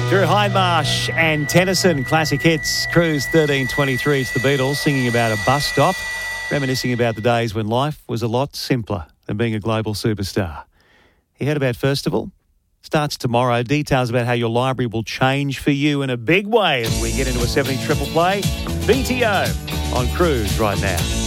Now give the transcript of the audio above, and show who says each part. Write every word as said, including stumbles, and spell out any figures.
Speaker 1: Drew Hindmarsh and Tennyson, classic hits. Cruise thirteen twenty-three. It's the Beatles singing about a bus stop, reminiscing about the days when life was a lot simpler than being a global superstar. You heard about Festival? Starts tomorrow. Details about how your library will change for you in a big way as we get into a seventy triple play. B T O on Cruise right now.